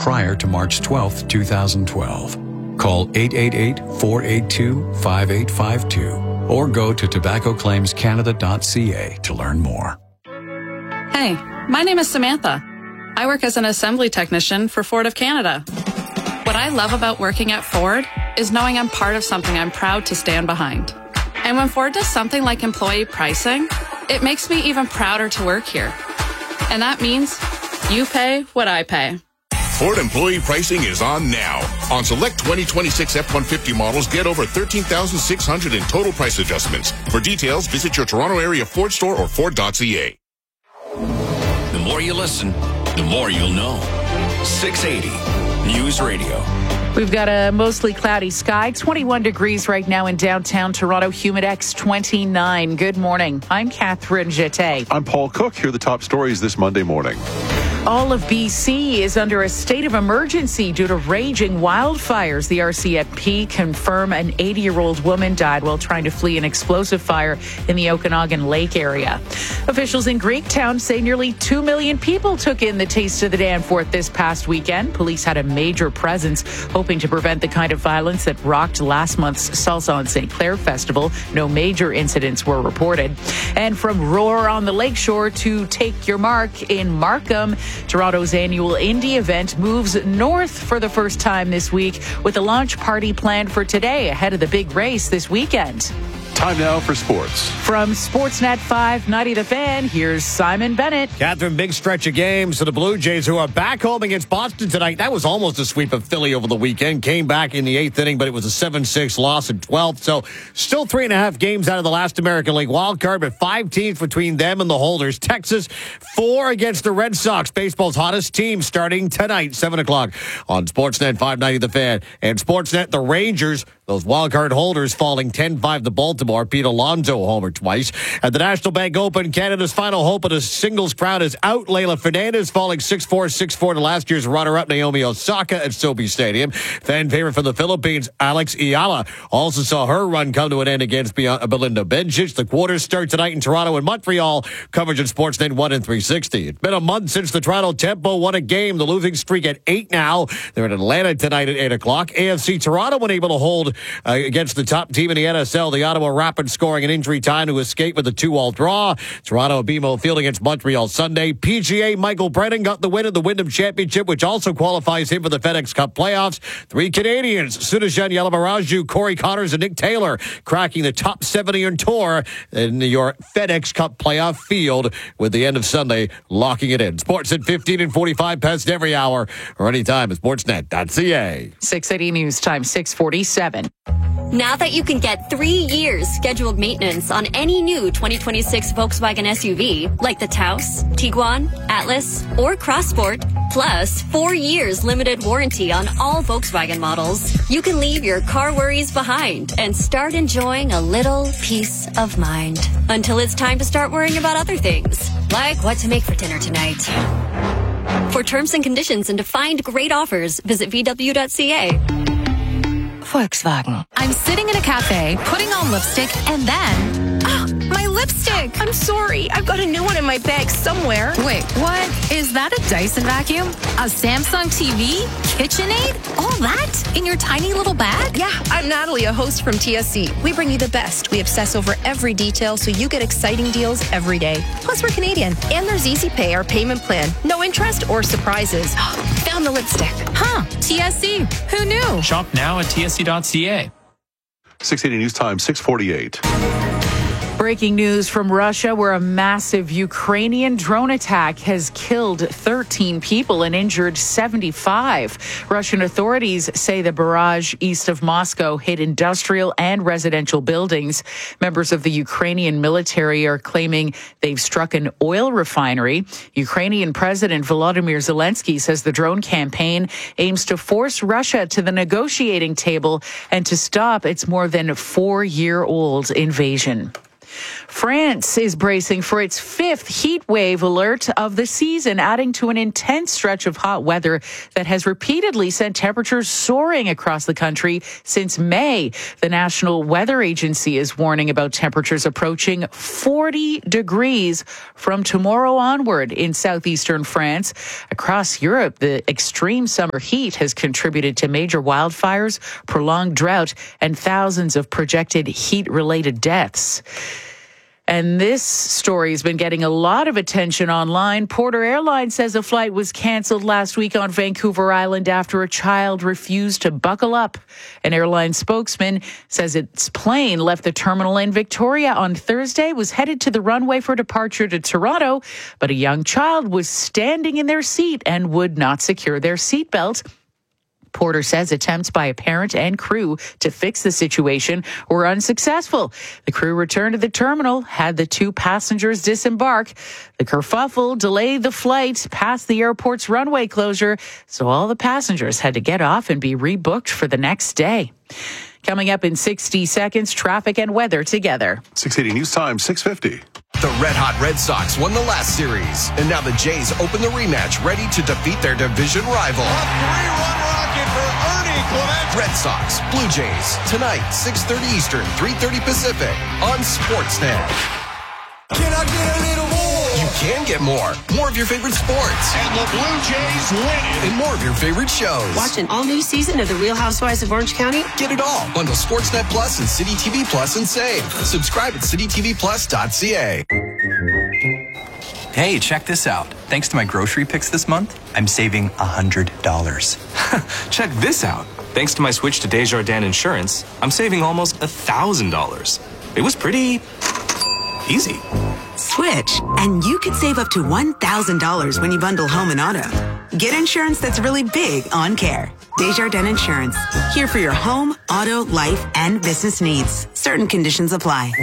prior to March 12, 2012. Call 888-482-5852 or go to tobaccoclaimscanada.ca to learn more. Hey, my name is Samantha. I work as an assembly technician for Ford of Canada. What I love about working at Ford is knowing I'm part of something I'm proud to stand behind. And when Ford does something like employee pricing, it makes me even prouder to work here. And that means you pay what I pay. Ford employee pricing is on now. On select 2026 F-150 models, get over $13,600 in total price adjustments. For details, visit your Toronto area Ford store or Ford.ca. The more you listen, the more you'll know. 680 News Radio. We've got a mostly cloudy sky, 21 degrees right now in downtown Toronto, Humidex 29. Good morning. I'm Catherine Jeté. I'm Paul Cook. Here are the top stories this Monday morning. All of BC is under a state of emergency due to raging wildfires. The RCMP confirm an 80-year-old woman died while trying to flee an explosive fire in the Okanagan Lake area. Officials in Greektown say nearly 2 million people took in the Taste of the Danforth this past weekend. Police had a major presence, hoping to prevent the kind of violence that rocked last month's Salsa on St. Clair Festival. No major incidents were reported. And from Roar on the Lakeshore to Take Your Mark in Markham, Toronto's annual Indie event moves north for the first time this week with a launch party planned for today ahead of the big race this weekend. Time now for sports. From Sportsnet 590 The Fan, here's Simon Bennett. Catherine, big stretch of games for the Blue Jays, who are back home against Boston tonight. That was almost a sweep of Philly over the weekend. Came back in the 8th inning, but it was a 7-6 loss in 12th. So still 3.5 games out of the last American League wild card, but 5 teams between them and the holders. Texas, 4 against the Red Sox, baseball's hottest team, starting tonight, 7 o'clock on Sportsnet 590 The Fan. And Sportsnet, the Rangers, those wild card holders, falling 10-5 to Baltimore. Pete Alonso homered twice. At the National Bank Open, Canada's final hope of a singles crown is out. Leylah Fernandez falling 6-4, 6-4 to last year's runner-up Naomi Osaka at SoFi Stadium. Fan favorite from the Philippines, Alex Ayala, also saw her run come to an end against Belinda Bencic. The quarters start tonight in Toronto and Montreal. Coverage at Sportsnet 1 and 360. It's been a month since the Toronto Tempo won a game. The losing streak at 8 now. They're in Atlanta tonight at 8 o'clock. AFC Toronto unable to hold against the top team in the NSL, the Ottawa Rapids, scoring an injury time to escape with a 2-all draw. Toronto BMO Field against Montreal Sunday. PGA Michael Brennan got the win in the Wyndham Championship, which also qualifies him for the FedEx Cup playoffs. 3 Canadians, Sudarshan Yalamaraju, Corey Connors, and Nick Taylor, cracking the top 70 on tour in your FedEx Cup playoff field, with the end of Sunday locking it in. Sports at 15 and 45 past every hour or anytime at sportsnet.ca. 680 News Time, 647. Now that you can get 3 years scheduled maintenance on any new 2026 Volkswagen SUV, like the Taos, Tiguan, Atlas, or Crossport, plus 4 years limited warranty on all Volkswagen models, you can leave your car worries behind and start enjoying a little peace of mind. Until it's time to start worrying about other things, like what to make for dinner tonight. For terms and conditions and to find great offers, visit VW.ca. Volkswagen. I'm sitting in a cafe, putting on lipstick, and then... my lipstick! I'm sorry. I've got a new one in my bag somewhere. Wait, what? Is that a Dyson vacuum? A Samsung TV? KitchenAid? All that? In your tiny little bag? Yeah, I'm Natalie, a host from TSC. We bring you the best. We obsess over every detail so you get exciting deals every day. Plus, we're Canadian. And there's Easy Pay, our payment plan. No interest or surprises. Found the lipstick. Huh. TSC. Who knew? Shop now at tsc.ca. 680 News Time, 648. Breaking news from Russia, where a massive Ukrainian drone attack has killed 13 people and injured 75. Russian authorities say the barrage east of Moscow hit industrial and residential buildings. Members of the Ukrainian military are claiming they've struck an oil refinery. Ukrainian President Volodymyr Zelensky says the drone campaign aims to force Russia to the negotiating table and to stop its more than 4-year-old invasion. France is bracing for its 5th heat wave alert of the season, adding to an intense stretch of hot weather that has repeatedly sent temperatures soaring across the country since May. The National Weather Agency is warning about temperatures approaching 40 degrees from tomorrow onward in southeastern France. Across Europe, the extreme summer heat has contributed to major wildfires, prolonged drought, and thousands of projected heat-related deaths. And this story has been getting a lot of attention online. Porter Airlines says a flight was canceled last week on Vancouver Island after a child refused to buckle up. An airline spokesman says its plane left the terminal in Victoria on Thursday, was headed to the runway for departure to Toronto, but a young child was standing in their seat and would not secure their seatbelt. Porter says attempts by a parent and crew to fix the situation were unsuccessful. The crew returned to the terminal, had the 2 passengers disembark. The kerfuffle delayed the flight past the airport's runway closure, so all the passengers had to get off and be rebooked for the next day. Coming up in 60 seconds, traffic and weather together. 680 News Time, 650. The Red Hot Red Sox won the last series, and now the Jays open the rematch, ready to defeat their division rival. A 3-run rocket for Ernie Clement. Red Sox, Blue Jays, tonight, 6:30 Eastern, 3:30 Pacific, on Sportsnet. Can I get a little more? You can get more. More of your favorite sports. And the Blue Jays win it. And more of your favorite shows. Watch an all-new season of The Real Housewives of Orange County. Get it all. Bundle Sportsnet Plus and City TV Plus and save. Subscribe at citytvplus.ca. Hey, check this out. Thanks to my grocery picks this month, I'm saving $100. Check this out. Thanks to my switch to Desjardins Insurance, I'm saving almost $1,000. It was pretty easy. Switch, and you could save up to $1,000 when you bundle home and auto. Get insurance that's really big on care. Desjardins Insurance. Here for your home, auto, life, and business needs. Certain conditions apply.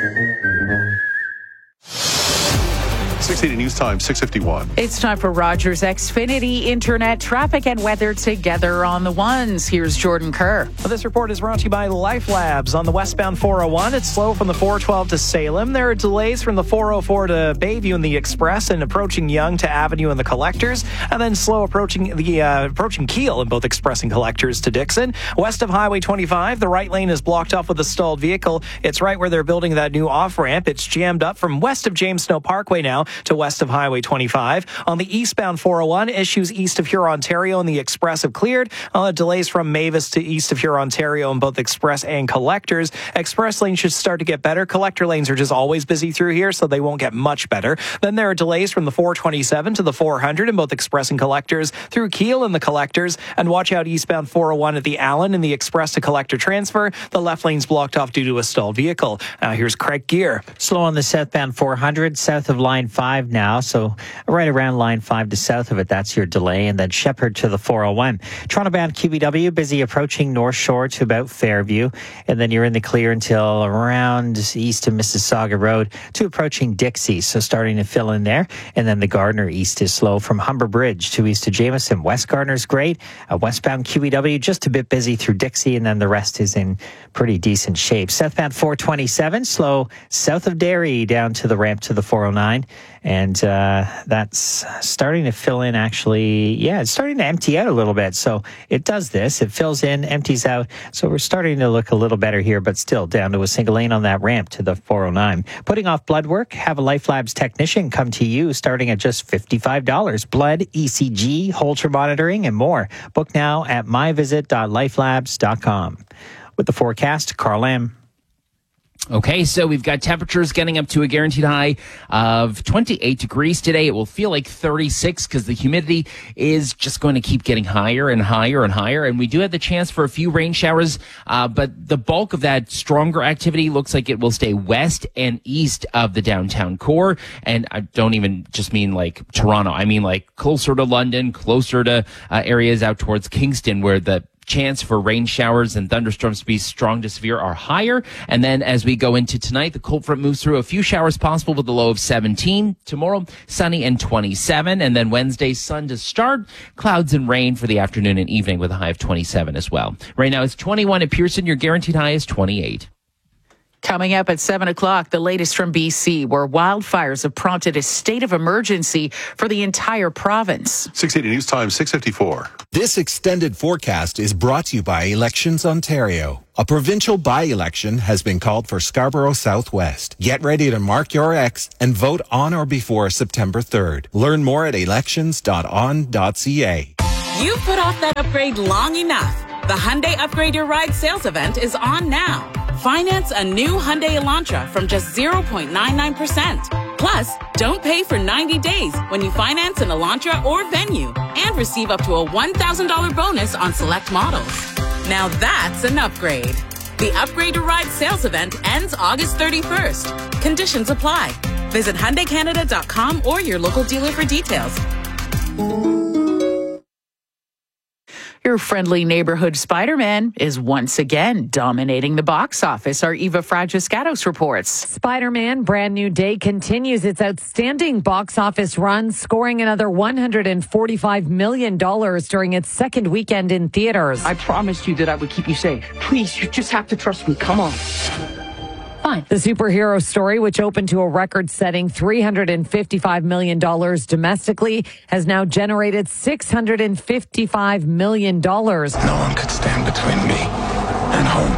680 News Time, 651. It's time for Rogers Xfinity Internet traffic and weather together on the ones. Here's Jordan Kerr. Well, this report is brought to you by Life Labs. On the westbound 401, it's slow from the 412 to Salem. There are delays from the 404 to Bayview and the Express, and approaching Yonge to Avenue and the Collectors, and then slow approaching Keele in both Express and Collectors to Dixon. West of Highway 25, the right lane is blocked off with a stalled vehicle. It's right where they're building that new off-ramp. It's jammed up from west of James Snow Parkway now to west of Highway 25. On the eastbound 401, issues east of Hurontario and the Express have cleared. Delays from Mavis to east of Hurontario in both Express and Collectors. Express lanes should start to get better. Collector lanes are just always busy through here, so they won't get much better. Then there are delays from the 427 to the 400 in both Express and Collectors, through Keele and the Collectors, and watch out eastbound 401 at the Allen in the Express to Collector transfer. The left lane's blocked off due to a stalled vehicle. Here's Craig Gear. Slow on the southbound 400, south of line 5 now, so right around line 5 to south of it, that's your delay. And then Shepherd to the 401. Toronto-bound QBW, busy approaching North Shore to about Fairview, and then you're in the clear until around east of Mississauga Road to approaching Dixie, so starting to fill in there. And then the Gardner east is slow from Humber Bridge to east of Jameson. West Gardner's great. Westbound QBW just a bit busy through Dixie, and then the rest is in pretty decent shape. Southbound 427, slow south of Derry down to the ramp to the 409. And that's starting to fill in, actually. Yeah, it's starting to empty out a little bit. So it does this. It fills in, empties out. So we're starting to look a little better here, but still down to a single lane on that ramp to the 409. Putting off blood work, have a Life Labs technician come to you starting at just $55. Blood, ECG, Holter monitoring, and more. Book now at myvisit.lifelabs.com. With the forecast, Carl Lamb. Okay, so we've got temperatures getting up to a guaranteed high of 28 degrees today. It will feel like 36 because the humidity is just going to keep getting higher and higher and higher. And we do have the chance for a few rain showers, but the bulk of that stronger activity looks like it will stay west and east of the downtown core. And I don't even just mean like Toronto. I mean like closer to London, closer to areas out towards Kingston where the chance for rain showers and thunderstorms to be strong to severe are higher. And then as we go into tonight, the cold front moves through. A few showers possible with a low of 17. Tomorrow, sunny and 27. And then Wednesday, sun to start. Clouds and rain for the afternoon and evening with a high of 27 as well. Right now, it's 21 at Pearson. Your guaranteed high is 28. Coming up at 7 o'clock, the latest from BC, where wildfires have prompted a state of emergency for the entire province. 680 News Time, 6:54. This extended forecast is brought to you by Elections Ontario. A provincial by-election has been called for Scarborough Southwest. Get ready to mark your X and vote on or before September 3rd. Learn more at elections.on.ca. You've put off that upgrade long enough. The Hyundai Upgrade Your Ride sales event is on now. Finance a new Hyundai Elantra from just 0.99%. Plus, don't pay for 90 days when you finance an Elantra or Venue and receive up to a $1,000 bonus on select models. Now that's an upgrade. The Upgrade Your Ride sales event ends August 31st. Conditions apply. Visit HyundaiCanada.com or your local dealer for details. Your friendly neighborhood Spider-Man is once again dominating the box office. Our Eva Fragiscatos reports. Spider-Man Brand New Day continues its outstanding box office run, scoring another $145 million during its second weekend in theaters. I promised you that I would keep you safe. Please, you just have to trust me. Come on. Fine. The superhero story, which opened to a record-setting $355 million domestically, has now generated $655 million. No one could stand between me and home.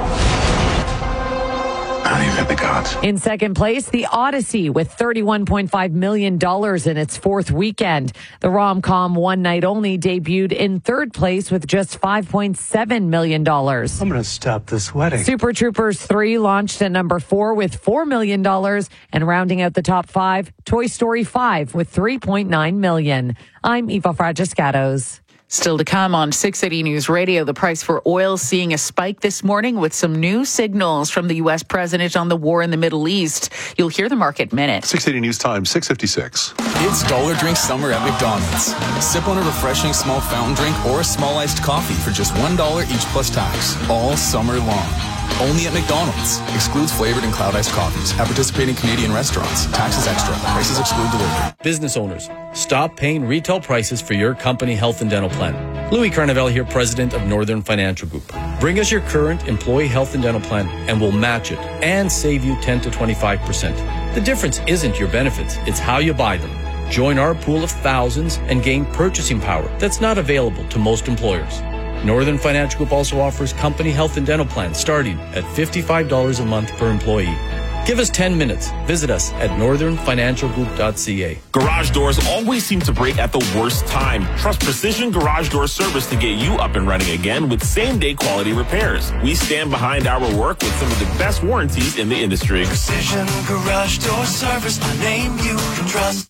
Not even the gods. In second place, The Odyssey, with $31.5 million in its fourth weekend. The rom-com One Night Only debuted in third place with just $5.7 million. I'm going to stop this wedding. Super Troopers 3 launched at number 4 with $4 million. And rounding out the top 5, Toy Story 5 with $3.9 million. I'm Eva Fragiscatos. Still to come on 680 News Radio, the price for oil seeing a spike this morning with some new signals from the U.S. president on the war in the Middle East. You'll hear the Market Minute. 680 News Time, 6:56. It's Dollar Drink Summer at McDonald's. Sip on a refreshing small fountain drink or a small iced coffee for just $1 each plus tax, all summer long. Only at McDonald's. Excludes flavored and cloud iced coffees. At participating Canadian restaurants. Taxes extra. Prices exclude delivery. Business owners, stop paying retail prices for your company health and dental plan. Louis Carnevale here, president of Northern Financial Group. Bring us your current employee health and dental plan and we'll match it and save you 10 to 25%. The difference isn't your benefits, it's how you buy them. Join our pool of thousands and gain purchasing power that's not available to most employers. Northern Financial Group also offers company health and dental plans starting at $55 a month per employee. Give us 10 minutes. Visit us at northernfinancialgroup.ca. Garage doors always seem to break at the worst time. Trust Precision Garage Door Service to get you up and running again with same-day quality repairs. We stand behind our work with some of the best warranties in the industry. Precision Garage Door Service, a name you can trust.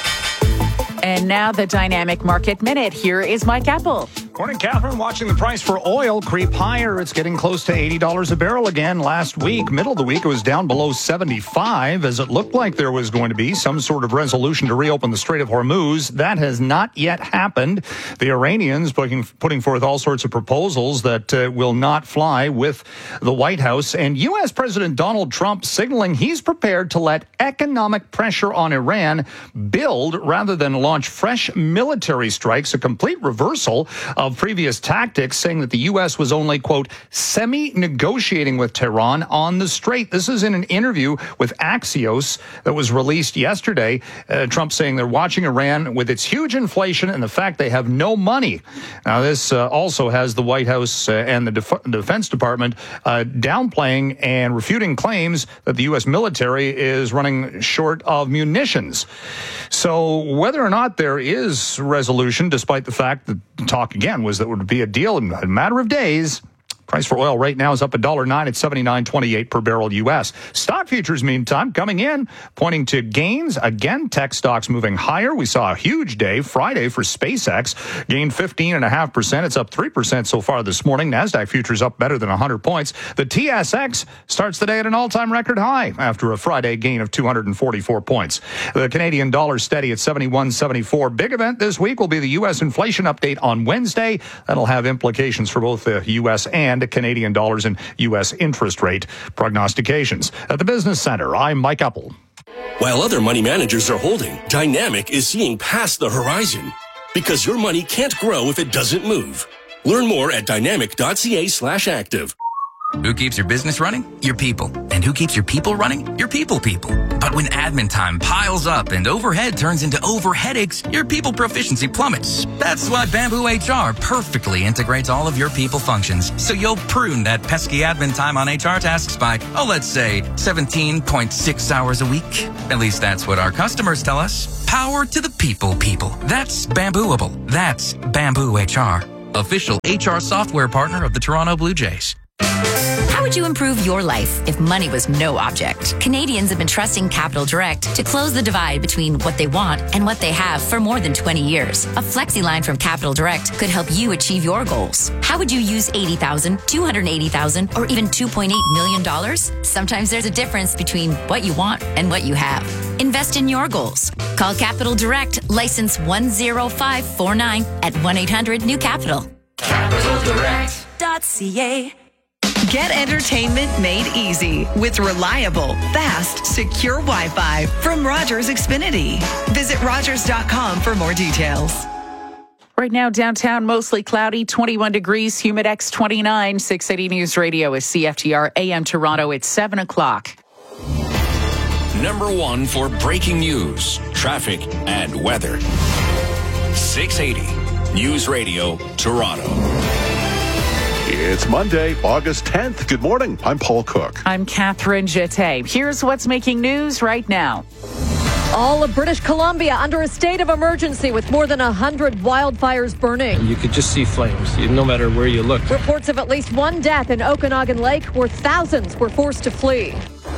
And now the Dynamic Market Minute. Here is Mike Apple. Morning, Catherine. Watching the price for oil creep higher. It's getting close to $80 a barrel again. Last week, middle of the week, it was down below 75 as it looked like there was going to be some sort of resolution to reopen the Strait of Hormuz. That has not yet happened. The Iranians putting forth all sorts of proposals that will not fly with the White House. And U.S. President Donald Trump signaling he's prepared to let economic pressure on Iran build rather than launch fresh military strikes, a complete reversal of previous tactics, saying that the U.S. was only, quote, semi-negotiating with Tehran on the Strait. This is in an interview with Axios that was released yesterday. Trump saying they're watching Iran with its huge inflation and the fact they have no money. Now, this also has the White House and the Defense Department downplaying and refuting claims that the U.S. military is running short of munitions. So whether or not there is resolution, despite the fact that the talk again was that it would be a deal in a matter of days, price for oil right now is up $1.09 at $79.28 per barrel U.S. Stock futures, meantime, coming in, pointing to gains. Again, tech stocks moving higher. We saw a huge day Friday for SpaceX, gained 15.5%. It's up 3% so far this morning. NASDAQ futures up better than 100 points. The TSX starts the day at an all-time record high after a Friday gain of 244 points. The Canadian dollar steady at 71.74. Big event this week will be the U.S. inflation update on Wednesday. That'll have implications for both the U.S. and Canadian dollars and U.S. interest rate prognostications. At the Business Center, I'm Mike Apple. While other money managers are holding, Dynamic is seeing past the horizon. Because your money can't grow if it doesn't move. Learn more at dynamic.ca/active. Who keeps your business running? Your people. And who keeps your people running? Your people. But when admin time piles up and overhead turns into overheadaches, your people proficiency plummets. That's why Bamboo HR perfectly integrates all of your people functions. So you'll prune that pesky admin time on HR tasks by, let's say 17.6 hours a week. At least that's what our customers tell us. Power to the people. That's Bambooable. That's Bamboo HR. Official HR software partner of the Toronto Blue Jays. How would you improve your life if money was no object? Canadians have been trusting Capital Direct to close the divide between what they want and what they have for more than 20 years. A flexi line from Capital Direct could help you achieve your goals. How would you use $80,000, $280,000, or even $2.8 million? Sometimes there's a difference between what you want and what you have. Invest in your goals. Call Capital Direct, license 10549 at 1-800-NEW-CAPITAL. CapitalDirect.ca. Get entertainment made easy with reliable, fast, secure Wi-Fi from Rogers Xfinity. Visit Rogers.com for more details. Right now, downtown, mostly cloudy, 21 degrees, Humidex 29. 680 News Radio is CFTR AM Toronto. It's 7 o'clock. Number one for breaking news, traffic, and weather. 680 News Radio Toronto. It's Monday, August 10th. Good morning. I'm Paul Cook. I'm Catherine Jeté. Here's what's making news right now. All of British Columbia under a state of emergency with more than 100 wildfires burning. You could just see flames, no matter where you look. Reports of at least one death in Okanagan Lake, where thousands were forced to flee.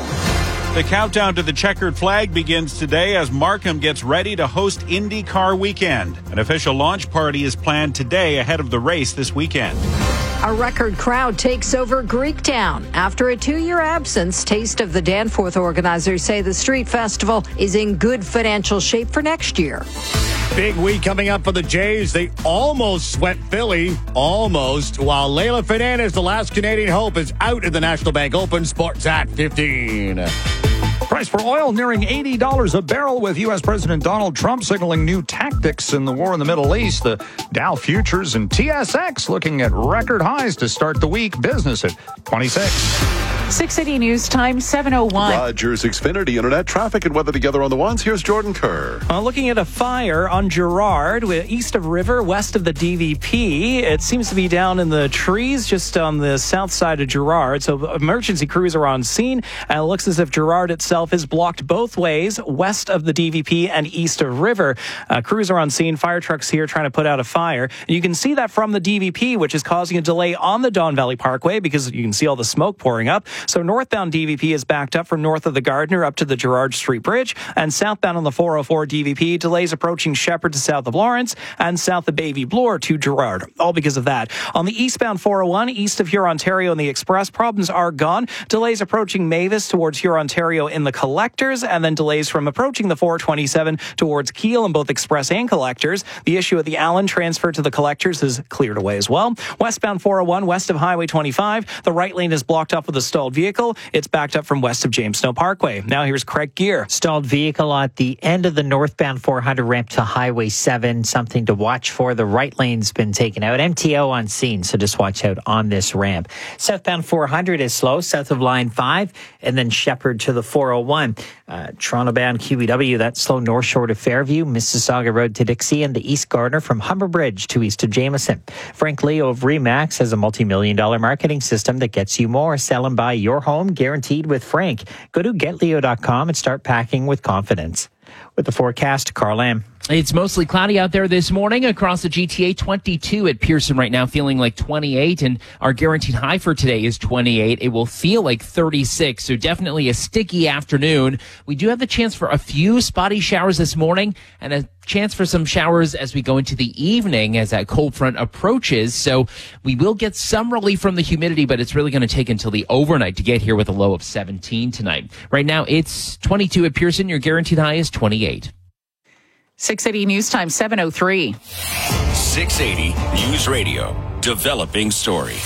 The countdown to the checkered flag begins today as Markham gets ready to host IndyCar weekend. An official launch party is planned today ahead of the race this weekend. A record crowd takes over Greektown. After a 2-year absence, Taste of the Danforth organizers say the street festival is in good financial shape for next year. Big week coming up for the Jays. They almost swept Philly. Almost. While Layla Fernandez, the last Canadian hope, is out in the National Bank Open. Sports at 15. Price for oil nearing $80 a barrel, with U.S. President Donald Trump signaling new tactics in the war in the Middle East. The Dow futures and TSX looking at record highs to start the week. Business at 26. 680 News Time, 7:01. Rogers Xfinity Internet traffic and weather together on the ones. Here's Jordan Kerr. Looking at a fire on Gerrard, east of River, west of the DVP. It seems to be down in the trees just on the south side of Gerrard. So emergency crews are on scene. And it looks as if Gerrard itself is blocked both ways, west of the DVP and east of River. Crews are on scene. Fire trucks here trying to put out a fire. And you can see that from the DVP, which is causing a delay on the Don Valley Parkway because you can see all the smoke pouring up. So northbound DVP is backed up from north of the Gardner up to the Gerrard Street Bridge, and southbound on the 404 DVP, delays approaching Shepherd to south of Lawrence and south of Bayview Bloor to Gerrard, all because of that. On the eastbound 401, east of Hurontario and the Express, problems are gone. Delays approaching Mavis towards Hurontario in the Collectors, and then delays from approaching the 427 towards Kiel in both Express and Collectors. The issue at the Allen transfer to the Collectors is cleared away as well. Westbound 401, west of Highway 25, the right lane is blocked up with a stalled vehicle. It's backed up from west of Jamestown Parkway. Now here's Craig Gear. Stalled vehicle at the end of the northbound 400 ramp to Highway 7. Something to watch for. The right lane's been taken out. MTO on scene, so just watch out on this ramp. Southbound 400 is slow, south of Line 5, and then Shepherd to the 401. Toronto-bound QEW, that's slow north shore to Fairview, Mississauga Road to Dixie, and the East Gardner from Humber Bridge to east of Jameson. Frank Leo of Remax has a multi-million-dollar marketing system that gets you more. Sell and buy your home, guaranteed with Frank. Go to getleo.com and start packing with confidence. With the forecast, Carl Lamb. It's mostly cloudy out there this morning across the GTA. 22 at Pearson right now, feeling like 28, and our guaranteed high for today is 28. It will feel like 36, so definitely a sticky afternoon. We do have the chance for a few spotty showers this morning and a chance for some showers as we go into the evening as that cold front approaches. So we will get some relief from the humidity, but it's really going to take until the overnight to get here with a low of 17 tonight. Right now, it's 22 at Pearson. Your guaranteed high is 28. 680 News Time, 7:03. 680 News Radio, developing story.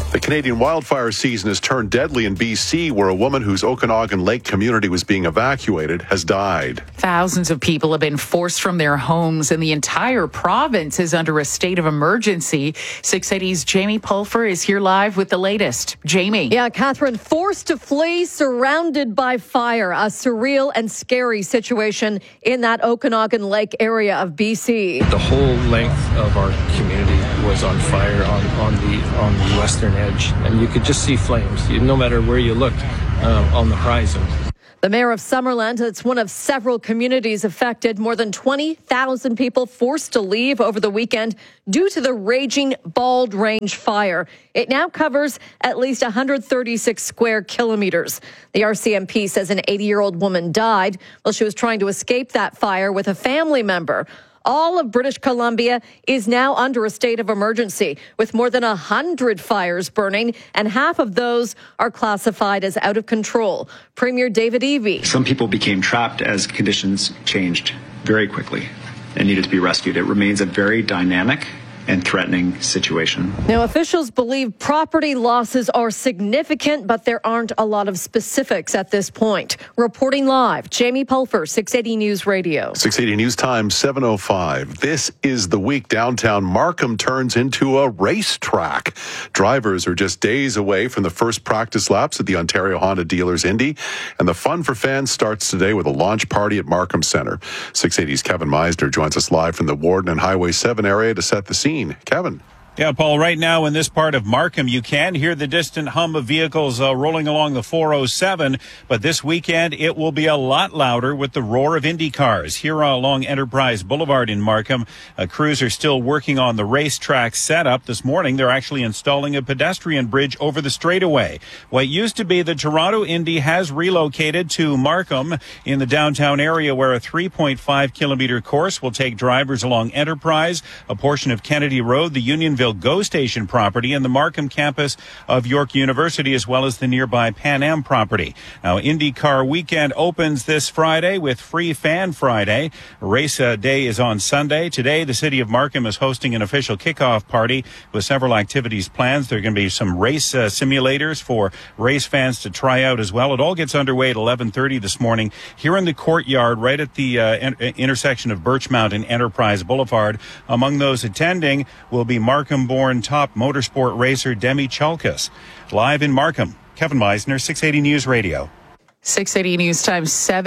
The Canadian wildfire season has turned deadly in BC, where a woman whose Okanagan Lake community was being evacuated has died. Thousands of people have been forced from their homes, and the entire province is under a state of emergency. 680's Jamie Pulfer is here live with the latest. Jamie. Yeah, Catherine, forced to flee, surrounded by fire. A surreal and scary situation in that Okanagan Lake area of BC. The whole length of our community was on fire on the western edge, and you could just see flames no matter where you looked on the horizon. The mayor of Summerland, it's one of several communities affected. More than 20,000 people forced to leave over the weekend due to the raging Bald Range fire. It now covers at least 136 square kilometers. The RCMP says an 80-year-old woman died while she was trying to escape that fire with a family member. All of British Columbia is now under a state of emergency, with more than 100 fires burning, and half of those are classified as out of control. Premier David Eby. Some people became trapped as conditions changed very quickly and needed to be rescued. It remains a very dynamic and threatening situation. Now, officials believe property losses are significant, but there aren't a lot of specifics at this point. Reporting live, Jamie Pulfer, 680 News Radio. 680 News Time, 7:05. This is the week downtown Markham turns into a racetrack. Drivers are just days away from the first practice laps at the Ontario Honda Dealers Indy, and the fun for fans starts today with a launch party at Markham Centre. 680's Kevin Meisner joins us live from the Warden and Highway 7 area to set the scene. Kevin. Yeah, Paul, right now in this part of Markham, you can hear the distant hum of vehicles rolling along the 407, but this weekend it will be a lot louder with the roar of Indy cars. Here along Enterprise Boulevard in Markham, crews are still working on the racetrack setup. This morning, they're actually installing a pedestrian bridge over the straightaway. What used to be the Toronto Indy has relocated to Markham in the downtown area, where a 3.5-kilometer course will take drivers along Enterprise, a portion of Kennedy Road, the Unionville GO Station property, and the Markham campus of York University, as well as the nearby Pan Am property. Now, IndyCar weekend opens this Friday with Free Fan Friday. Race day is on Sunday. Today, the city of Markham is hosting an official kickoff party with several activities planned. There are going to be some race simulators for race fans to try out as well. It all gets underway at 11:30 this morning here in the courtyard right at the intersection of Birchmount and Enterprise Boulevard. Among those attending will be Markham-born top motorsport racer Demi Chalkas. Live in Markham, Kevin Meisner, 680 News Radio. 680 News Time,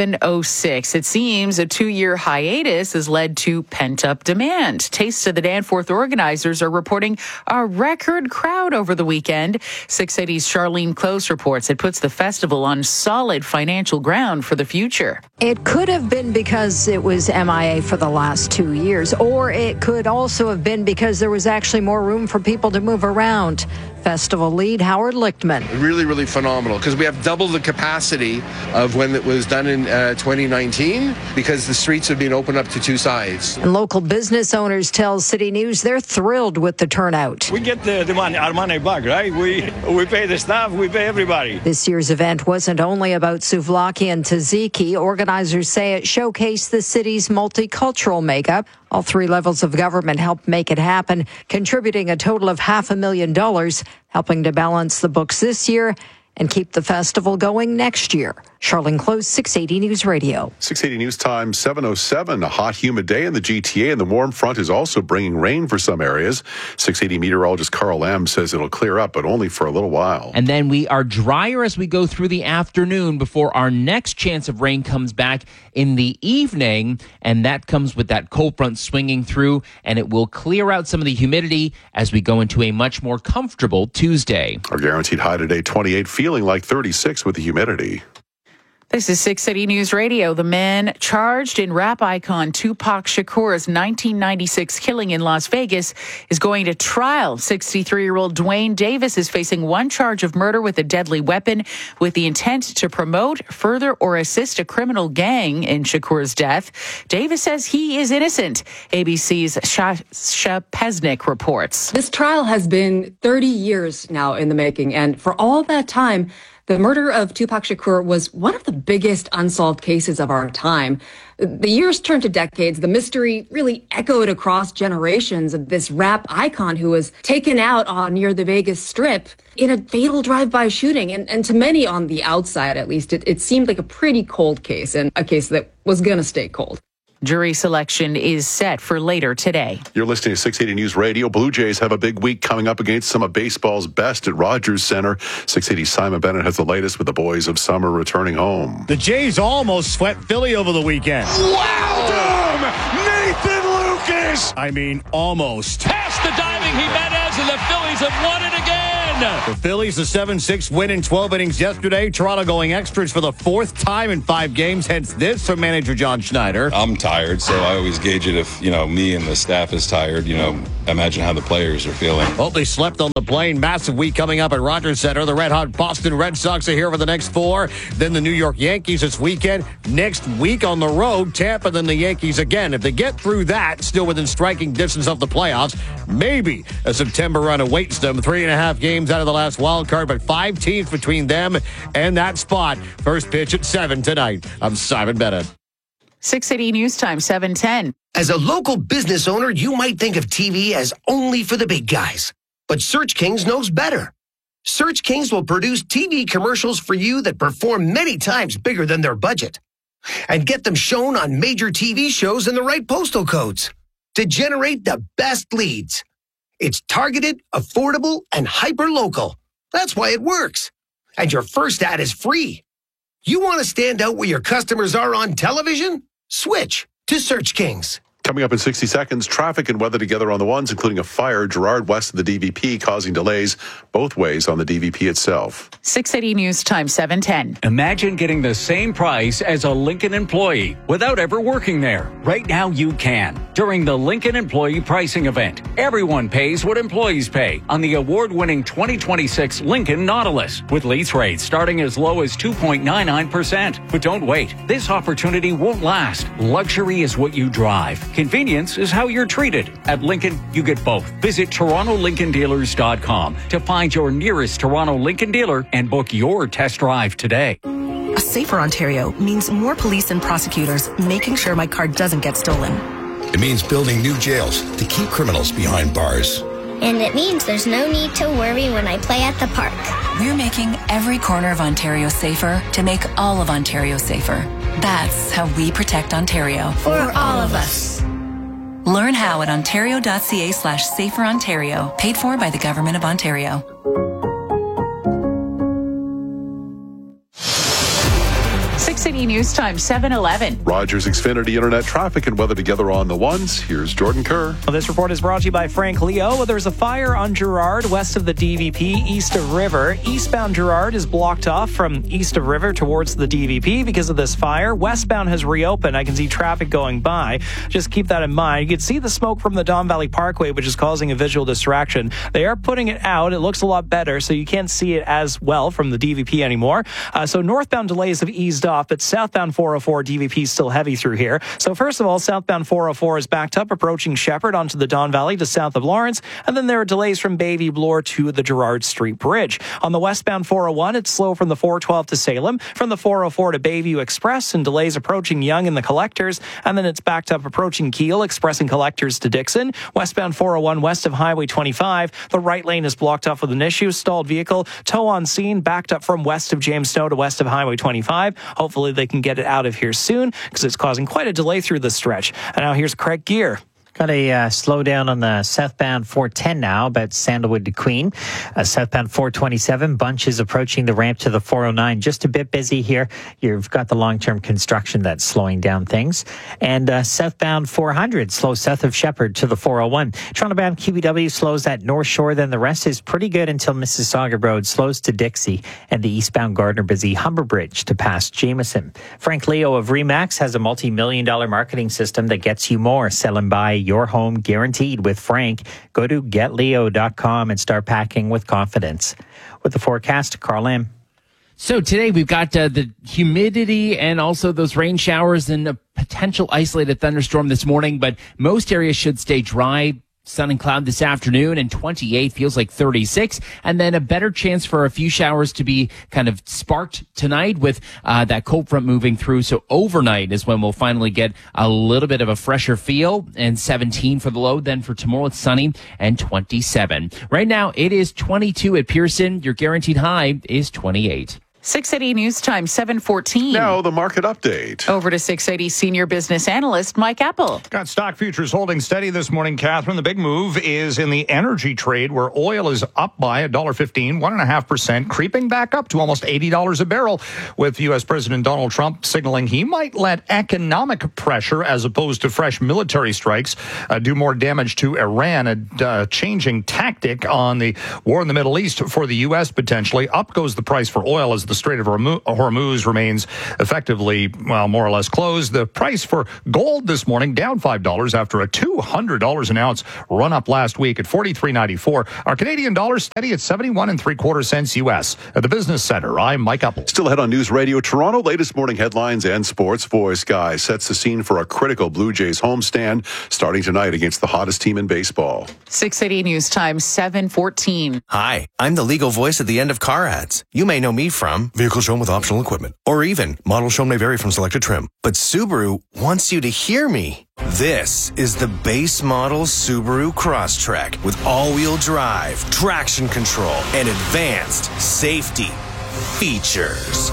7:06. It seems a 2-year hiatus has led to pent-up demand. Taste of the Danforth organizers are reporting a record crowd over the weekend. 680's Charlene Close reports it puts the festival on solid financial ground for the future. It could have been because it was MIA for the last 2 years, or it could also have been because there was actually more room for people to move around. Festival lead Howard Lichtman. Really, really phenomenal, because we have double the capacity of when it was done in 2019, because the streets have been opened up to two sides. And local business owners tell City News they're thrilled with the turnout. We get the money, our money back, right? We pay the staff, we pay everybody. This year's event wasn't only about souvlaki and tzatziki. Organizers say it showcased the city's multicultural makeup. All three levels of government helped make it happen, contributing a total of $500,000, helping to balance the books this year and keep the festival going next year. Charlene Close, 680 News Radio. 680 News Time, 7:07. A hot, humid day in the GTA, and the warm front is also bringing rain for some areas. 680 meteorologist Carl M. says it'll clear up, but only for a little while. And then we are drier as we go through the afternoon before our next chance of rain comes back in the evening, and that comes with that cold front swinging through, and it will clear out some of the humidity as we go into a much more comfortable Tuesday. Our guaranteed high today, 28, feeling like 36 with the humidity. This is 680 News Radio. The man charged in rap icon Tupac Shakur's 1996 killing in Las Vegas is going to trial. 63-year-old Dwayne Davis is facing one charge of murder with a deadly weapon with the intent to promote, further, or assist a criminal gang in Shakur's death. Davis says he is innocent. ABC's Shasha Pesnik reports. This trial has been 30 years now in the making, and for all that time, The murder of Tupac Shakur was one of the biggest unsolved cases of our time. The years turned to decades. The mystery really echoed across generations of this rap icon who was taken out near the Vegas Strip in a fatal drive-by shooting. And to many on the outside, at least, it seemed like a pretty cold case, and a case that was going to stay cold. Jury selection is set for later today. You're listening to 680 News Radio. Blue Jays have a big week coming up against some of baseball's best at Rogers Center. 680 Simon Bennett has the latest with the boys of summer returning home. The Jays almost swept Philly over the weekend. Wow! Nathan Lucas! I mean, almost. Past the diving Jimenez, and the Phillies have won it again! The Phillies, a 7-6 win in 12 innings yesterday. Toronto going extras for the fourth time in 5 games. Hence this from manager John Schneider. I'm tired, so I always gauge it if, me and the staff is tired. Imagine how the players are feeling. Hope they slept on the plane. Massive week coming up at Rogers Center. The red-hot Boston Red Sox are here for the next 4. Then the New York Yankees this weekend. Next week on the road, Tampa, then the Yankees again. If they get through that, still within striking distance of the playoffs, maybe a September run awaits them. 3.5 games out of the last wild card, but 5 teams between them and that spot. First pitch at 7 tonight. I'm Simon Bennett. 680 News Time, 7:10. As a local business owner, you might think of TV as only for the big guys. But Search Kings knows better. Search Kings will produce TV commercials for you that perform many times bigger than their budget. And get them shown on major TV shows in the right postal codes to generate the best leads. It's targeted, affordable, and hyper-local. That's why it works. And your first ad is free. You want to stand out where your customers are on television? Switch to Search Kings. Coming up in 60 seconds, traffic and weather together on the ones, including a fire, Gerard west of the DVP, causing delays both ways on the DVP itself. 680 News Time, 7:10. Imagine getting the same price as a Lincoln employee without ever working there. Right now you can. During the Lincoln Employee Pricing Event, everyone pays what employees pay on the award-winning 2026 Lincoln Nautilus, with lease rates starting as low as 2.99%. But don't wait. This opportunity won't last. Luxury is what you drive. Convenience is how you're treated. At Lincoln, you get both. Visit TorontoLincolnDealers.com to find your nearest Toronto Lincoln dealer and book your test drive today. A safer Ontario means more police and prosecutors making sure my car doesn't get stolen. It means building new jails to keep criminals behind bars. And it means there's no need to worry when I play at the park. We're making every corner of Ontario safer to make all of Ontario safer. That's how we protect Ontario. For all of us. Learn how at ontario.ca/saferontario. Paid for by the Government of Ontario. 680 News Time, 7:11. Rogers Xfinity Internet traffic and weather together on the ones. Here's Jordan Kerr. Well, this report is brought to you by Frank Leo. There's a fire on Gerard west of the DVP, east of River. Eastbound Gerard is blocked off from east of River towards the DVP because of this fire. Westbound has reopened. I can see traffic going by. Just keep that in mind. You can see the smoke from the Don Valley Parkway, which is causing a visual distraction. They are putting it out. It looks a lot better, so you can't see it as well from the DVP anymore. So northbound delays have eased off, but southbound 404 DVP is still heavy through here. So first of all, southbound 404 is backed up approaching Shepherd onto the Don Valley to south of Lawrence, and then there are delays from Bayview Bloor to the Gerard Street Bridge. On the westbound 401, it's slow from the 412 to Salem, from the 404 to Bayview Express, and delays approaching Yonge and the Collectors, and then it's backed up approaching Keele, Express and Collectors to Dixon. Westbound 401 west of Highway 25, the right lane is blocked off with an issue. Stalled vehicle, tow on scene, backed up from west of James Snow to west of Highway 25. Hopefully they can get it out of here soon because it's causing quite a delay through the stretch. And now here's Craig Gear. Got a slowdown on the southbound 410 now, about Sandalwood to Queen. Southbound 427, Bunch is approaching the ramp to the 409. Just a bit busy here. You've got the long-term construction that's slowing down things. And southbound 400, slow south of Shepherd to the 401. Toronto-bound QBW slows at North Shore. Then the rest is pretty good until Mississauga Road slows to Dixie. And the eastbound Gardner busy Humber Bridge to past Jameson. Frank Leo of Remax has a multi-million-dollar marketing system that gets you more. Sell and buy your home guaranteed with Frank. Go to getleo.com and start packing with confidence. With the forecast, Carl Lamb. So today we've got the humidity and also those rain showers and a potential isolated thunderstorm this morning, but most areas should stay dry. Sun and cloud this afternoon, and 28 feels like 36. And then a better chance for a few showers to be kind of sparked tonight with that cold front moving through. So overnight is when we'll finally get a little bit of a fresher feel, and 17 for the low. Then for tomorrow, it's sunny and 27. Right now, it is 22 at Pearson. Your guaranteed high is 28. 680 News Time, 7:14. Now the market update. Over to 680 senior business analyst Mike Apple. Got stock futures holding steady this morning, Catherine. The big move is in the energy trade, where oil is up by $1.15, 1.5%, creeping back up to almost $80 a barrel, with U.S. President Donald Trump signaling he might let economic pressure, as opposed to fresh military strikes, do more damage to Iran. A changing tactic on the war in the Middle East for the U.S. potentially. Up goes the price for oil as the Strait of Hormuz remains effectively, well, more or less closed. The price for gold this morning down $5 after a $200 an ounce run up last week at $43.94. Our Canadian dollar steady at 71.75 cents U.S. At the Business Center, I'm Mike Apple. Still ahead on News Radio Toronto. Latest morning headlines and sports. Voice Guy sets the scene for a critical Blue Jays homestand starting tonight against the hottest team in baseball. 680 News Time, 7:14. Hi, I'm the legal voice at the end of car ads. You may know me from vehicle shown with optional equipment, or even model shown may vary from selected trim. But Subaru wants you to hear me. This is the base model Subaru Crosstrek with all-wheel drive, traction control, and advanced safety features.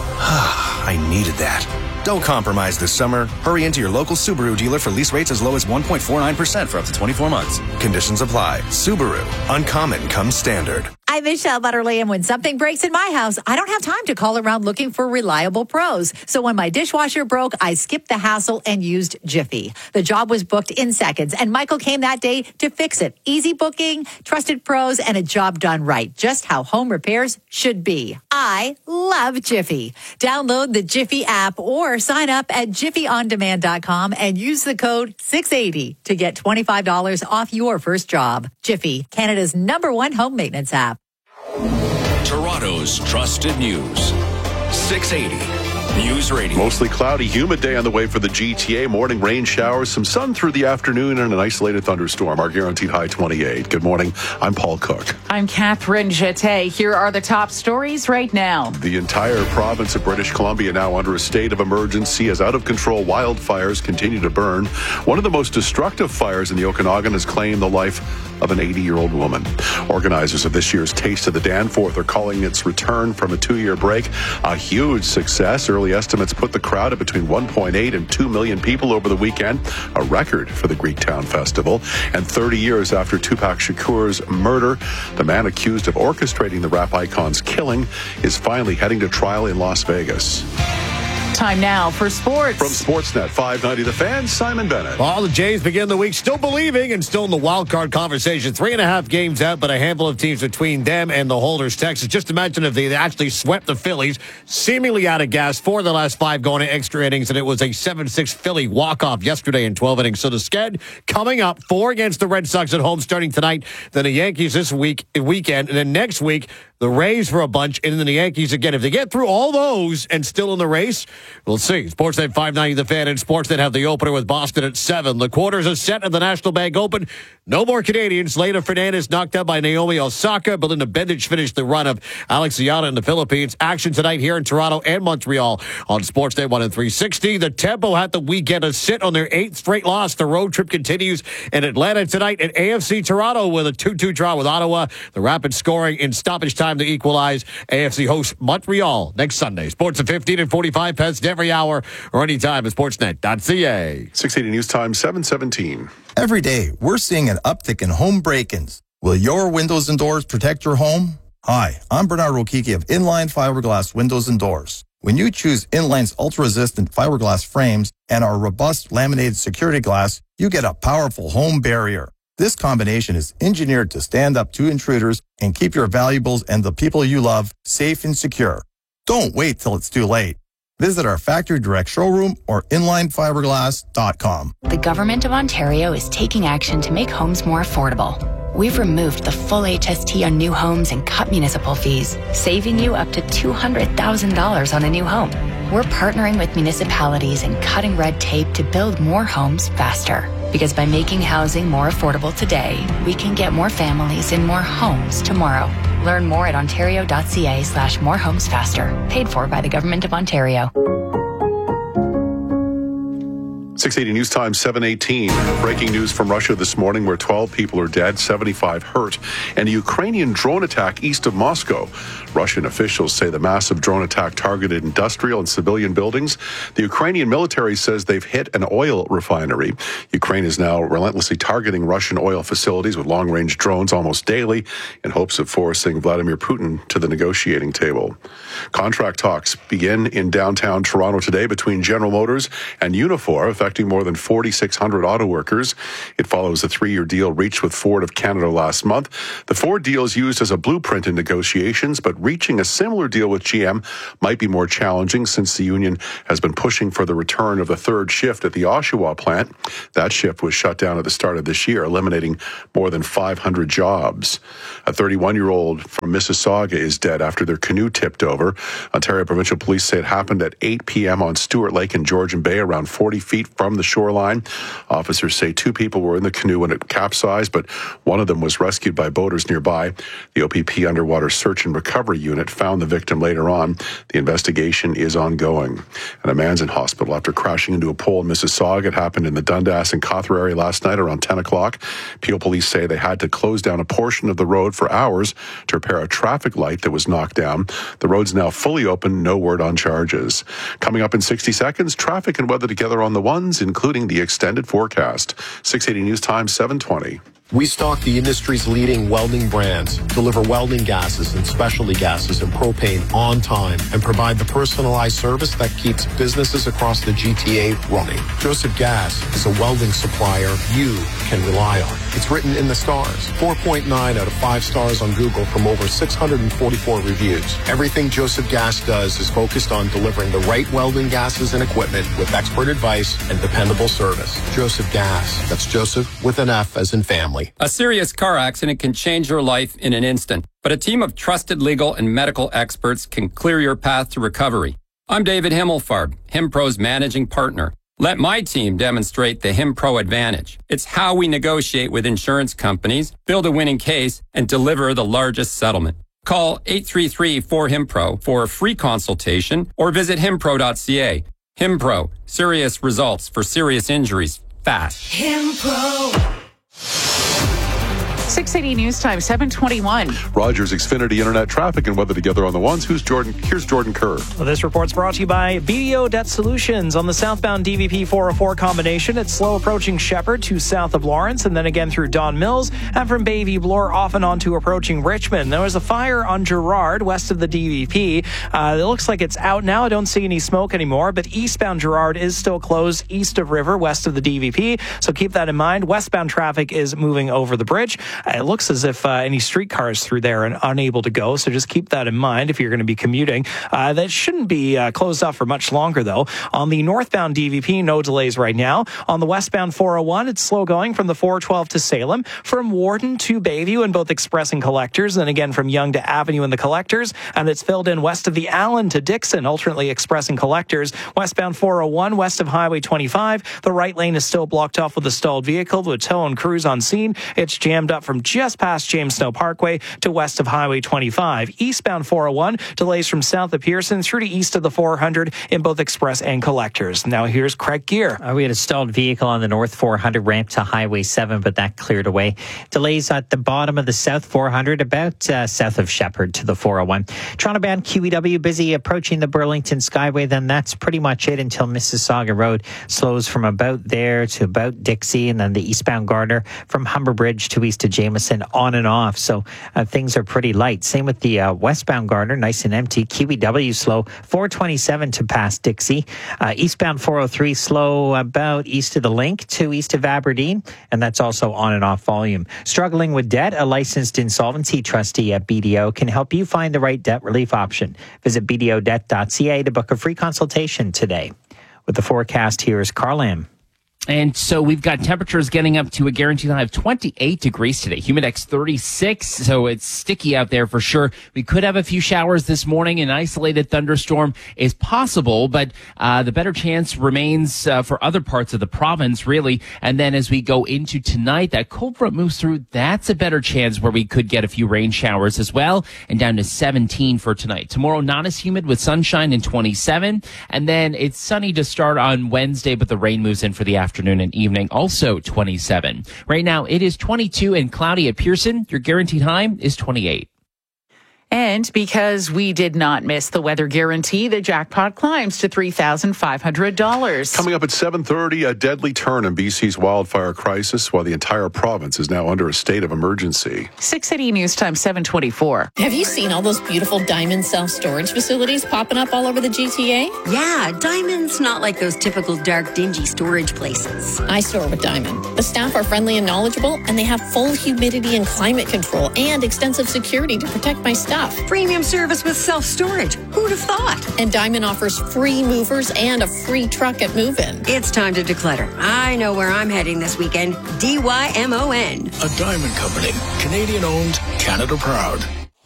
I needed that. Don't compromise this summer. Hurry into your local Subaru dealer for lease rates as low as 1.49% for up to 24 months. Conditions apply. Subaru. Uncommon comes standard. I'm Michelle Butterly, and when something breaks in my house, I don't have time to call around looking for reliable pros. So when my dishwasher broke, I skipped the hassle and used Jiffy. The job was booked in seconds, and Michael came that day to fix it. Easy booking, trusted pros, and a job done right. Just how home repairs should be. I love Jiffy. Download the Jiffy app or sign up at jiffyondemand.com and use the code 680 to get $25 off your first job. Jiffy, Canada's #1 home maintenance app. Toronto's trusted news. 680 News Radio. Mostly cloudy, humid day on the way for the GTA. Morning rain showers, some sun through the afternoon, and an isolated thunderstorm. Our guaranteed high 28. Good morning. I'm Paul Cook. I'm Catherine Jeté. Here are the top stories right now. The entire province of British Columbia now under a state of emergency as out-of-control wildfires continue to burn. One of the most destructive fires in the Okanagan has claimed the life of an 80-year-old woman. Organizers of this year's Taste of the Danforth are calling its return from a 2-year break a huge success. Early estimates put the crowd at between 1.8 and 2 million people over the weekend, a record for the Greektown Festival. And 30 years after Tupac Shakur's murder, the man accused of orchestrating the rap icon's killing is finally heading to trial in Las Vegas. Time now for sports. From Sportsnet 590 The Fan, Simon Bennett. All the Jays begin the week still believing and still in the wild card conversation. 3.5 games out, but a handful of teams between them and the holders. Texas, just imagine if they actually swept the Phillies, seemingly out of gas, 4 of the last 5 going to extra innings, and it was a 7-6 Philly walk-off yesterday in 12 innings. So the sked coming up, 4 against the Red Sox at home starting tonight, then the Yankees this weekend, and then next week, the Rays for a bunch, and then the Yankees again. If they get through all those and still in the race, we'll see. Sportsnet 590 The Fan and Sportsnet have the opener with Boston at 7. The quarters are set at the National Bank Open. No more Canadians. Lena Fernandez knocked out by Naomi Osaka. Belinda Bencic finished the run of Alex Ayala in the Philippines. Action tonight here in Toronto and Montreal on Sportsnet 1 and 360. The Tempo had the weekend to sit on their 8th straight loss. The road trip continues in Atlanta tonight at AFC Toronto with a 2-2 draw with Ottawa. The rapid scoring in stoppage time to equalize. AFC hosts Montreal next Sunday. Sports at 15 and 45 pence every hour or anytime at sportsnet.ca. 680 News Time, 7:17. Every day, we're seeing an uptick in home break-ins. Will your windows and doors protect your home? Hi, I'm Bernard Rokiki of Inline Fiberglass Windows and Doors. When you choose Inline's ultra-resistant fiberglass frames and our robust laminated security glass, you get a powerful home barrier. This combination is engineered to stand up to intruders and keep your valuables and the people you love safe and secure. Don't wait till it's too late. Visit our factory direct showroom or inlinefiberglass.com. The Government of Ontario is taking action to make homes more affordable. We've removed the full HST on new homes and cut municipal fees, saving you up to $200,000 on a new home. We're partnering with municipalities and cutting red tape to build more homes faster. Because by making housing more affordable today, we can get more families in more homes tomorrow. Learn more at ontario.ca/morehomesfaster. Paid for by the Government of Ontario. 680 News Time, 7:18. Breaking news from Russia this morning where 12 people are dead, 75 hurt, and a Ukrainian drone attack east of Moscow. Russian officials say the massive drone attack targeted industrial and civilian buildings. The Ukrainian military says they've hit an oil refinery. Ukraine is now relentlessly targeting Russian oil facilities with long-range drones almost daily in hopes of forcing Vladimir Putin to the negotiating table. Contract talks begin in downtown Toronto today between General Motors and Unifor, affecting more than 4,600 auto workers. It follows a 3-year deal reached with Ford of Canada last month. The Ford deal is used as a blueprint in negotiations, but reaching a similar deal with GM might be more challenging since the union has been pushing for the return of the third shift at the Oshawa plant. That shift was shut down at the start of this year, eliminating more than 500 jobs. A 31-year-old from Mississauga is dead after their canoe tipped over. Ontario Provincial Police say it happened at 8 p.m. on Stewart Lake in Georgian Bay, around 40 feet from the shoreline. Officers say 2 people were in the canoe when it capsized, but one of them was rescued by boaters nearby. The OPP Underwater Search and Recovery Unit found the victim later on. The investigation is ongoing. And a man's in hospital after crashing into a pole in Mississauga. It happened in the Dundas and Cawthra area last night around 10 o'clock. Peel police say they had to close down a portion of the road for hours to repair a traffic light that was knocked down. The road's now fully open, no word on charges. Coming up in 60 seconds, traffic and weather together on the ones, including the extended forecast. 680 News Time, 7:20. We stock the industry's leading welding brands, deliver welding gases and specialty gases and propane on time, and provide the personalized service that keeps businesses across the GTA running. Joseph Gas is a welding supplier you can rely on. It's written in the stars. 4.9 out of 5 stars on Google from over 644 reviews. Everything Joseph Gas does is focused on delivering the right welding gases and equipment with expert advice and dependable service. Joseph Gas. That's Joseph with an F as in family. A serious car accident can change your life in an instant, but a team of trusted legal and medical experts can clear your path to recovery. I'm David Himmelfarb, HimPro's managing partner. Let my team demonstrate the HimPro advantage. It's how we negotiate with insurance companies, build a winning case, and deliver the largest settlement. Call 833-4HIMPRO for a free consultation or visit himpro.ca. HimPro, serious results for serious injuries, fast. HimPro. 680 News Time, 7:21. Rogers Xfinity Internet traffic and weather together on the ones. Here's Jordan Kerr. Well, this report's brought to you by BDO Debt Solutions. On the southbound DVP 404 combination, it's slow approaching Shepherd to south of Lawrence, and then again through Don Mills, and from Bayview Bloor off and on to approaching Richmond. There was a fire on Gerrard west of the DVP. It looks like it's out now. I don't see any smoke anymore, but eastbound Gerrard is still closed east of River, west of the DVP, so keep that in mind. Westbound traffic is moving over the bridge. It looks as if any streetcars through there are unable to go, so just keep that in mind if you're going to be commuting. That shouldn't be closed off for much longer, though. On the northbound DVP, no delays right now. On the westbound 401, it's slow going from the 412 to Salem, from Warden to Bayview in both Express and Collectors, and again from Yonge to Avenue in the Collectors, and it's filled in west of the Allen to Dixon, alternately Express and Collectors. Westbound 401, west of Highway 25, the right lane is still blocked off with a stalled vehicle with tow and crews on scene. It's jammed up from just past James Snow Parkway to west of Highway 25. Eastbound 401, delays from south of Pearson through to east of the 400 in both Express and Collectors. Now here's Craig Gear. We had a stalled vehicle on the North 400 ramp to Highway 7, but that cleared away. Delays at the bottom of the South 400, about south of Shepherd to the 401. Toronto-bound QEW busy approaching the Burlington Skyway, then that's pretty much it until Mississauga Road slows from about there to about Dixie, and then the eastbound Gardner from Humber Bridge to east of Jameson on and off. So things are pretty light. Same with the westbound Gardner, nice and empty. QEW slow, 427 to past Dixie. Eastbound 403 slow about east of the Link to east of Aberdeen, and that's also on and off volume. Struggling with debt, a licensed insolvency trustee at BDO can help you find the right debt relief option. Visit bdodebt.ca to book a free consultation today. With the forecast, here's Carl Lam. And so we've got temperatures getting up to a guaranteed high of 28 degrees today. Humidex 36, so it's sticky out there for sure. We could have a few showers this morning. An isolated thunderstorm is possible, but the better chance remains for other parts of the province, really. And then as we go into tonight, that cold front moves through. That's a better chance where we could get a few rain showers as well, and down to 17 for tonight. Tomorrow, not as humid with sunshine and 27. And then it's sunny to start on Wednesday, but the rain moves in for the afternoon and evening, also 27. Right now, it is 22 and cloudy at Pearson. Your guaranteed high is 28. And because we did not miss the weather guarantee, the jackpot climbs to $3,500. Coming up at 7:30, a deadly turn in BC's wildfire crisis, while the entire province is now under a state of emergency. 680 News Time, 724. Have you seen all those beautiful Diamond self-storage facilities popping up all over the GTA? Yeah, Diamond's not like those typical dark, dingy storage places. I store with Diamond. The staff are friendly and knowledgeable, and they have full humidity and climate control and extensive security to protect my stuff. Premium service with self-storage. Who'd have thought? And Diamond offers free movers and a free truck at move-in. It's time to declutter. I know where I'm heading this weekend. DYMON. A Diamond Company. Canadian owned, Canada proud.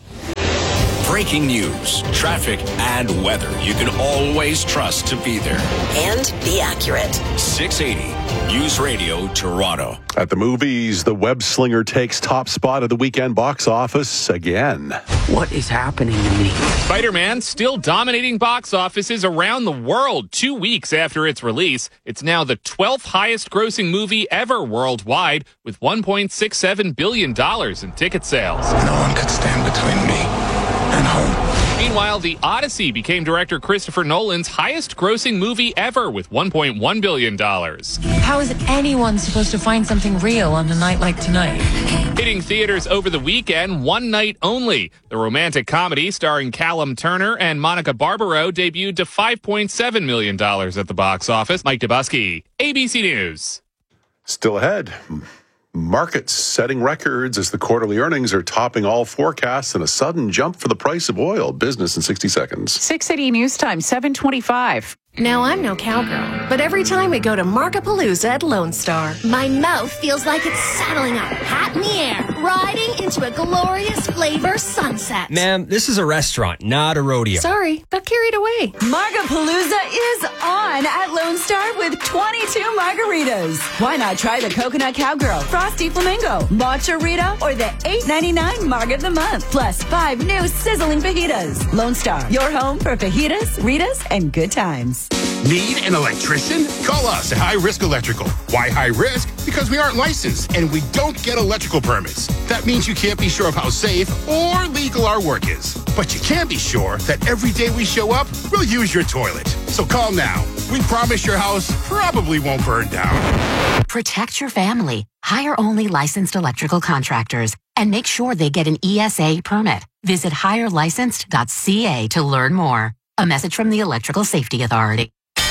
Breaking news, traffic, and weather you can always trust to be there. And be accurate. 680 News Radio Toronto. At the movies, The Web Slinger takes top spot at the weekend box office again. What is happening to me? Spider-Man still dominating box offices around the world 2 weeks after its release. It's now the 12th highest grossing movie ever worldwide, with $1.67 billion in ticket sales. No one could stand between me and home. Meanwhile, The Odyssey became director Christopher Nolan's highest grossing movie ever with $1.1 billion. How is anyone supposed to find something real on a night like tonight? Hitting theaters over the weekend, One Night Only. The romantic comedy starring Callum Turner and Monica Barbaro debuted to $5.7 million at the box office. Mike Dubusky, ABC News. Still ahead. Markets setting records as the quarterly earnings are topping all forecasts and a sudden jump for the price of oil. Business in 60 seconds. 680 News Time, 725. Now, I'm no cowgirl, but every time we go to Markapalooza at Lone Star, my mouth feels like it's saddling up, hat in the air, riding into a glorious flavor sunset. Ma'am, this is a restaurant, not a rodeo. Sorry, got carried away. Markapalooza is on at Lone Star with 22 margaritas. Why not try the Coconut Cowgirl, Frosty Flamingo, Matcha Rita, or the $8.99 Marg of the Month, plus 5 new sizzling fajitas. Lone Star, your home for fajitas, Ritas, and good times. Need an electrician? Call us at High Risk Electrical. Why high risk? Because we aren't licensed and we don't get electrical permits. That means you can't be sure of how safe or legal our work is. But you can be sure that every day we show up, we'll use your toilet. So call now. We promise your house probably won't burn down. Protect your family. Hire only licensed electrical contractors and make sure they get an ESA permit. Visit hirelicensed.ca to learn more. A message from the Electrical Safety Authority.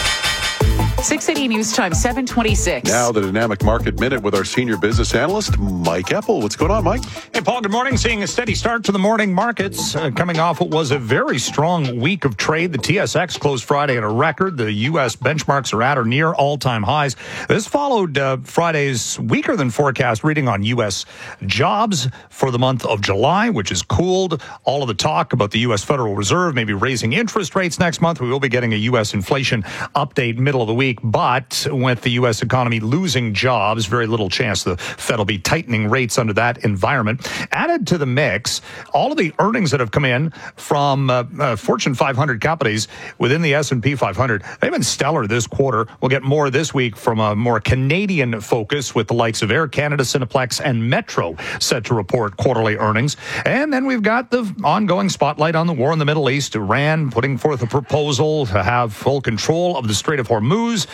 680 News Time, 726. Now the Dynamic Market Minute with our senior business analyst, Mike Eppel. What's going on, Mike? Hey, Paul, good morning. Seeing a steady start to the morning markets coming off what was a very strong week of trade. The TSX closed Friday at a record. The U.S. benchmarks are at or near all-time highs. This followed Friday's weaker than forecast reading on U.S. jobs for the month of July, which has cooled. All of the talk about the U.S. Federal Reserve maybe raising interest rates next month. We will be getting a U.S. inflation update middle of the week. But with the U.S. economy losing jobs, very little chance the Fed will be tightening rates under that environment. Added to the mix, all of the earnings that have come in from Fortune 500 companies within the S&P 500, they've been stellar this quarter. We'll get more this week from a more Canadian focus with the likes of Air Canada, Cineplex, and Metro set to report quarterly earnings. And then we've got the ongoing spotlight on the war in the Middle East. Iran putting forth a proposal to have full control of the Strait of Hormuz,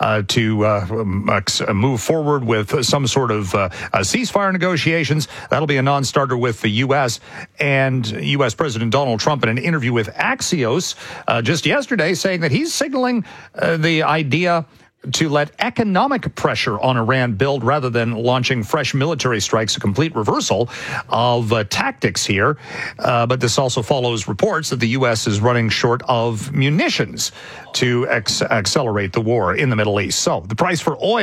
to move forward with some sort of ceasefire negotiations. That'll be a non-starter with the U.S. and U.S. President Donald Trump in an interview with Axios just yesterday saying that he's signaling the idea to let economic pressure on Iran build rather than launching fresh military strikes, a complete reversal of tactics here. But this also follows reports that the U.S. is running short of munitions to accelerate the war in the Middle East. So the price for oil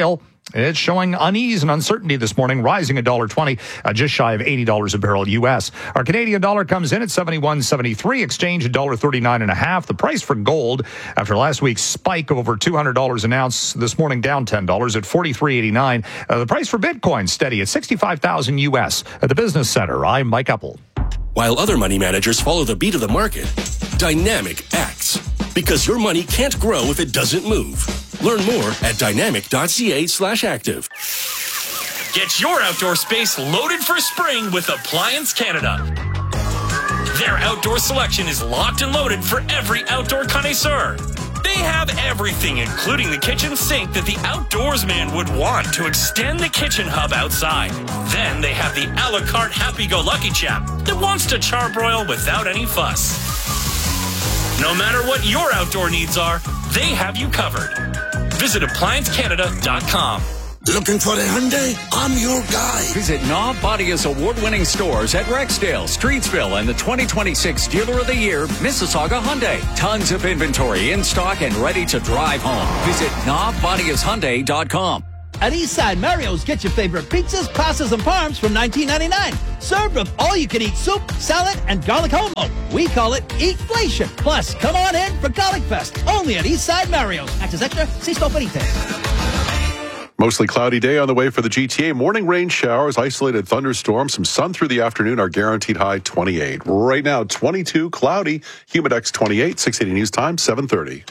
It's showing unease and uncertainty this morning, rising $1.20, just shy of $80 a barrel U.S. Our Canadian dollar comes in at 71.73, exchange $1.39.5. The price for gold, after last week's spike of over $200 an ounce, this morning down $10 at 43.89. The price for Bitcoin steady at 65,000 U.S. At the Business Center, I'm Mike Uppel. While other money managers follow the beat of the market, Dynamic acts. Because your money can't grow if it doesn't move. Learn more at dynamic.ca/active. Get your outdoor space loaded for spring with Appliance Canada. Their outdoor selection is locked and loaded for every outdoor connoisseur. They have everything, including the kitchen sink that the outdoorsman would want to extend the kitchen hub outside. Then they have the a la carte happy-go-lucky chap that wants to charbroil without any fuss. No matter what your outdoor needs are, they have you covered. Visit ApplianceCanada.com. Looking for a Hyundai? I'm your guy. Visit Knob Bodia's award-winning stores at Rexdale, Streetsville, and the 2026 Dealer of the Year, Mississauga Hyundai. Tons of inventory in stock and ready to drive home. Visit KnobBodiasHyundai.com. At Eastside Mario's, get your favorite pizzas, pastas, and parms from $19.99. Served with all-you-can-eat soup, salad, and garlic homo. We call it Eatflation. Plus, come on in for Garlic Fest, only at Eastside Mario's. Access extra, see store for details. Mostly cloudy day on the way for the GTA. Morning rain showers, isolated thunderstorms, some sun through the afternoon. Our guaranteed high 28. Right now, 22, cloudy. Humidex 28. 680 News Time, 7:30.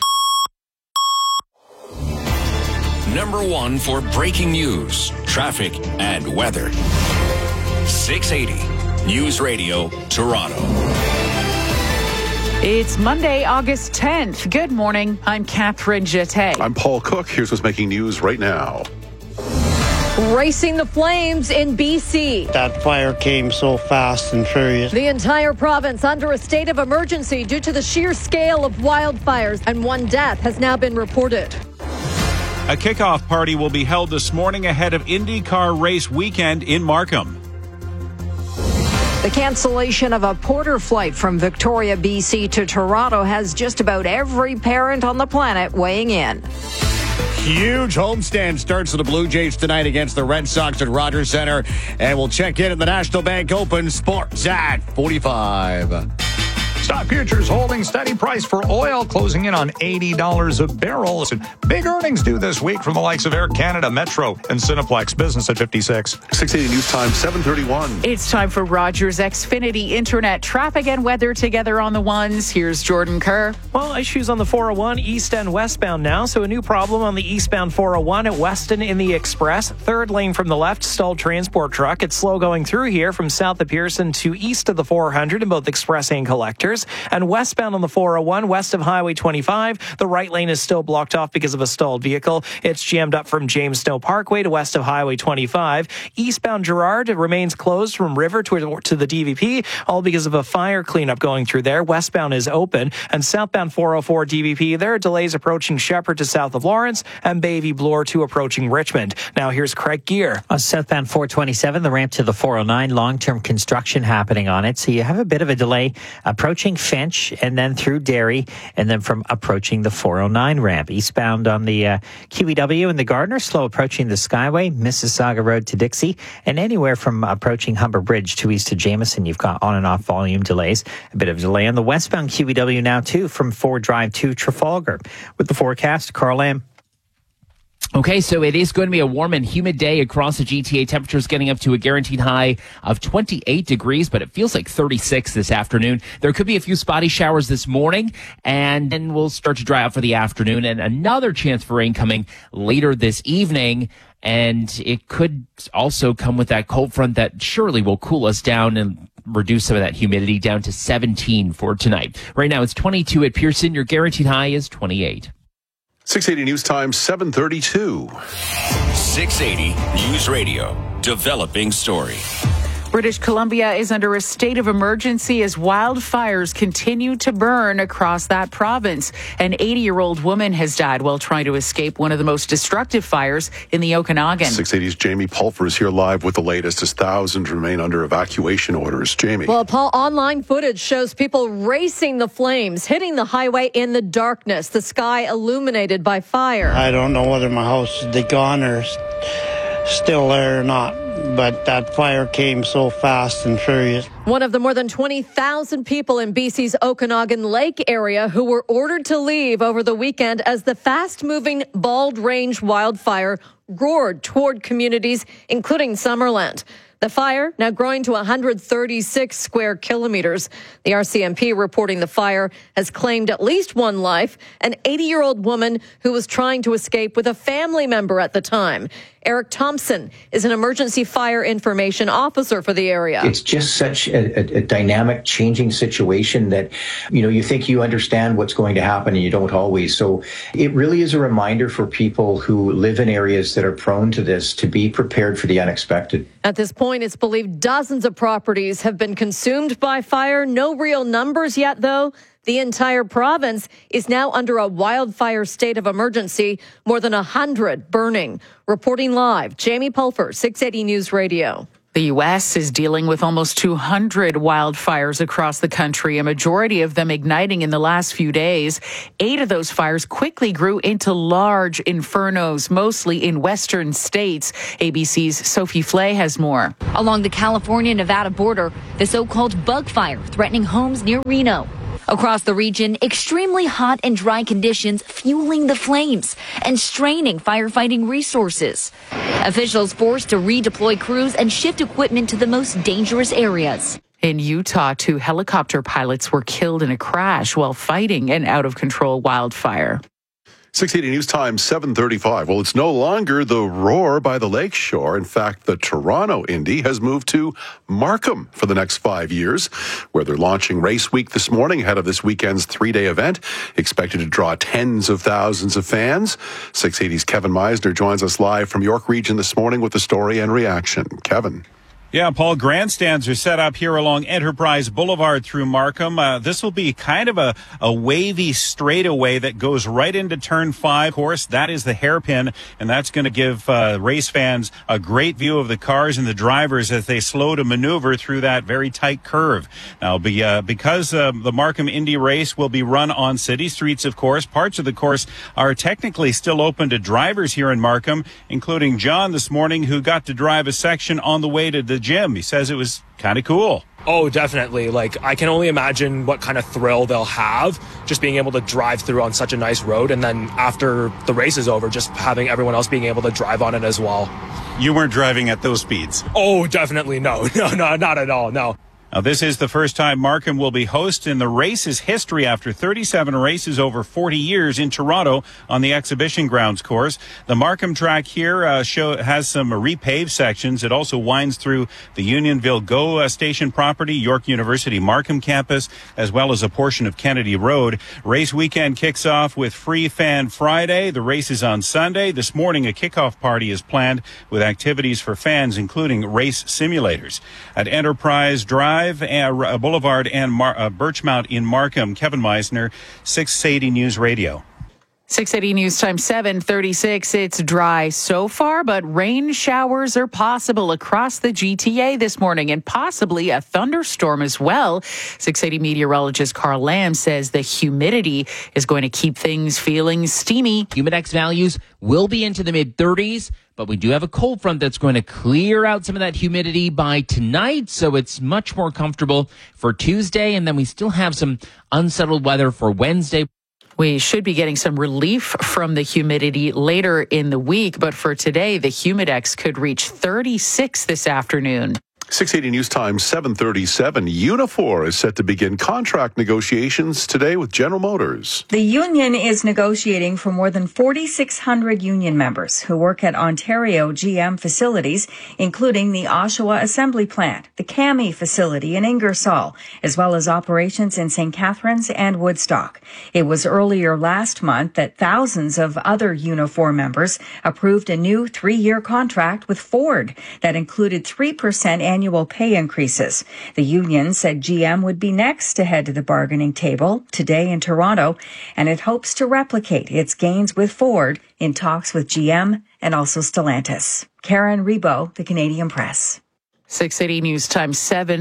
Number one for breaking news, traffic, and weather. 680 News Radio, Toronto. It's Monday, August 10th. Good morning. I'm Catherine Jeté. I'm Paul Cook. Here's what's making news right now. Racing the flames in BC. That fire came so fast and furious. The entire province under a state of emergency due to the sheer scale of wildfires, and one death has now been reported. A kickoff party will be held this morning ahead of IndyCar race weekend in Markham. The cancellation of a Porter flight from Victoria, BC to Toronto has just about every parent on the planet weighing in. Huge homestand starts for the Blue Jays tonight against the Red Sox at Rogers Center. And we'll check in at the National Bank Open Sports at 45. Stock futures holding steady. Price for oil closing in on $80 a barrel. Big earnings due this week from the likes of Air Canada, Metro, and Cineplex. Business at 56. 680 News Time, 7:31. It's time for Rogers Xfinity Internet traffic and weather together on the ones. Here's Jordan Kerr. Well, issues on the 401 east and westbound now. So a new problem on the eastbound 401 at Weston in the Express. Third lane from the left, stalled transport truck. It's slow going through here from south of Pearson to east of the 400 in both Express and Collectors. And westbound on the 401, west of Highway 25, the right lane is still blocked off because of a stalled vehicle. It's jammed up from James Snow Parkway to west of Highway 25. Eastbound Girard remains closed from River to the DVP, all because of a fire cleanup going through there. Westbound is open. And southbound 404 DVP, there are delays approaching Shepherd to south of Lawrence and Bayview Bloor to approaching Richmond. Now here's Craig Gear. Southbound 427, the ramp to the 409, long-term construction happening on it. So you have a bit of a delay approaching Finch and then through Derry and then from approaching the 409 ramp. Eastbound on the QEW and the Gardner, slow approaching the Skyway, Mississauga Road to Dixie, and anywhere from approaching Humber Bridge to east to Jameson, you've got on and off volume delays. A bit of a delay on the westbound QEW now too from Ford Drive to Trafalgar. With the forecast, Carl Lamb. Okay, so it is going to be a warm and humid day across the GTA. Temperatures getting up to a guaranteed high of 28 degrees, but it feels like 36 this afternoon. There could be a few spotty showers this morning, and then we'll start to dry out for the afternoon, and another chance for rain coming later this evening. And it could also come with that cold front that surely will cool us down and reduce some of that humidity down to 17 for tonight. Right now it's 22 at Pearson. Your guaranteed high is 28. 680 News Time, 7:32. 680 News Radio, developing story. British Columbia is under a state of emergency as wildfires continue to burn across that province. An 80-year-old woman has died while trying to escape one of the most destructive fires in the Okanagan. 680's Jamie Pulfer is here live with the latest as thousands remain under evacuation orders. Jamie. Well, Paul, online footage shows people racing the flames, hitting the highway in the darkness, the sky illuminated by fire. I don't know whether my house is gone or still there or not. But that fire came so fast and furious. One of the more than 20,000 people in BC's Okanagan Lake area who were ordered to leave over the weekend as the fast-moving Bald Range wildfire roared toward communities, including Summerland. The fire now growing to 136 square kilometers. The RCMP reporting the fire has claimed at least one life, an 80-year-old woman who was trying to escape with a family member at the time. Eric Thompson is an emergency fire information officer for the area. It's just such a dynamic, changing situation that, you think you understand what's going to happen and you don't always. So it really is a reminder for people who live in areas that are prone to this to be prepared for the unexpected. At this point, it's believed dozens of properties have been consumed by fire. No real numbers yet, though. The entire province is now under a wildfire state of emergency, more than 100 burning. Reporting live, Jamie Pulfer, 680 News Radio. The U.S. is dealing with almost 200 wildfires across the country, a majority of them igniting in the last few days. 8 of those fires quickly grew into large infernos, mostly in western states. ABC's Sophie Flay has more. Along the California-Nevada border, the so-called bug fire threatening homes near Reno. Across the region, extremely hot and dry conditions fueling the flames and straining firefighting resources. Officials forced to redeploy crews and shift equipment to the most dangerous areas. In Utah, 2 helicopter pilots were killed in a crash while fighting an out-of-control wildfire. 680 News Time, 7:35. Well, it's no longer the Roar by the Lakeshore. In fact, the Toronto Indy has moved to Markham for the next 5 years, where they're launching Race Week this morning ahead of this weekend's 3-day event, expected to draw tens of thousands of fans. 680's Kevin Meisner joins us live from York Region this morning with the story and reaction. Kevin. Yeah, Paul, grandstands are set up here along Enterprise Boulevard through Markham. This will be kind of a wavy straightaway that goes right into Turn 5. Of course, that is the hairpin, and that's going to give race fans a great view of the cars and the drivers as they slow to maneuver through that very tight curve. Now, because the Markham Indy race will be run on city streets, of course, parts of the course are technically still open to drivers here in Markham, including John this morning, who got to drive a section on the way to the gym. He says it was kind of cool. Oh, definitely. I can only imagine what kind of thrill they'll have just being able to drive through on such a nice road. And then after the race is over, just having everyone else being able to drive on it as well. You weren't driving at those speeds? Oh, definitely. No, not at all. No. Now, this is the first time Markham will be host in the race's history after 37 races over 40 years in Toronto on the exhibition grounds course. The Markham track here has some repaved sections. It also winds through the Unionville GO station property, York University Markham campus, as well as a portion of Kennedy Road. Race weekend kicks off with Free Fan Friday. The race is on Sunday. This morning, a kickoff party is planned with activities for fans, including race simulators. At Enterprise Drive, Boulevard and Birchmount in Markham. Kevin Meisner, 680 News Radio. 680 News Time, 7:36. It's dry so far, but rain showers are possible across the GTA this morning and possibly a thunderstorm as well. 680 meteorologist Carl Lamb says the humidity is going to keep things feeling steamy. Humidex values will be into the mid-30s. But we do have a cold front that's going to clear out some of that humidity by tonight, so it's much more comfortable for Tuesday. And then we still have some unsettled weather for Wednesday. We should be getting some relief from the humidity later in the week, but for today, the Humidex could reach 36 this afternoon. 680 News Time, 7:37. Unifor is set to begin contract negotiations today with General Motors. The union is negotiating for more than 4,600 union members who work at Ontario GM facilities, including the Oshawa Assembly Plant, the CAMI facility in Ingersoll, as well as operations in St. Catharines and Woodstock. It was earlier last month that thousands of other Unifor members approved a new 3-year contract with Ford that included 3% annual pay increases. The union said GM would be next to head to the bargaining table today in Toronto, and it hopes to replicate its gains with Ford in talks with GM and also Stellantis. Karen Rebo, The Canadian Press. 680 News Time,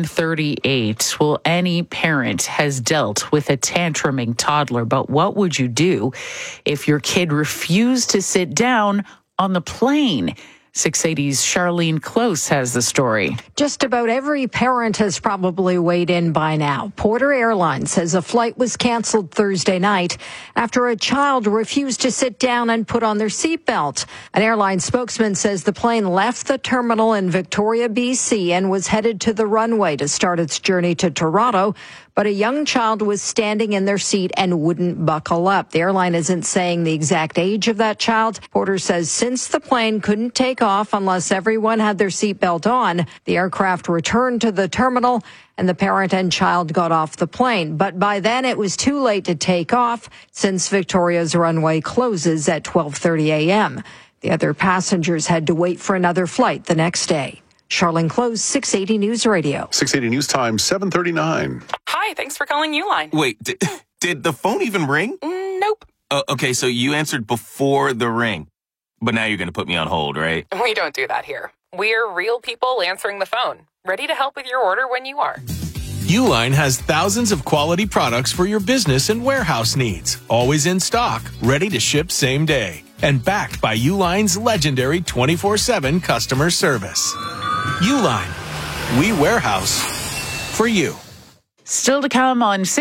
7:38. Well, any parent has dealt with a tantruming toddler, but what would you do if your kid refused to sit down on the plane? 680's Charlene Close has the story. Just about every parent has probably weighed in by now. Porter Airlines says a flight was canceled Thursday night after a child refused to sit down and put on their seatbelt. An airline spokesman says the plane left the terminal in Victoria, BC, and was headed to the runway to start its journey to Toronto, but a young child was standing in their seat and wouldn't buckle up. The airline isn't saying the exact age of that child. Porter says since the plane couldn't take off unless everyone had their seatbelt on, the aircraft returned to the terminal and the parent and child got off the plane. But by then it was too late to take off since Victoria's runway closes at 12:30 a.m. The other passengers had to wait for another flight the next day. Charlene Close, 680 News Radio. 680 News Time, 7:39. Hi, thanks for calling Uline. Wait, did the phone even ring? Nope. Okay, so you answered before the ring. But now you're going to put me on hold, right? We don't do that here. We're real people answering the phone, ready to help with your order when you are. Uline has thousands of quality products for your business and warehouse needs. Always in stock, ready to ship same day. And backed by Uline's legendary 24/7 customer service. Uline, we warehouse for you. Still to come on